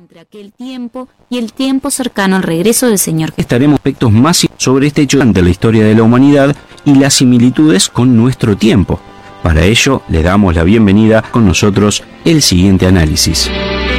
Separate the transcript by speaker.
Speaker 1: entre aquel tiempo y el tiempo cercano al regreso del Señor.
Speaker 2: Estaremos aspectos más sobre este hecho de la historia de la humanidad y las similitudes con nuestro tiempo. Para ello, le damos la bienvenida con nosotros el siguiente análisis.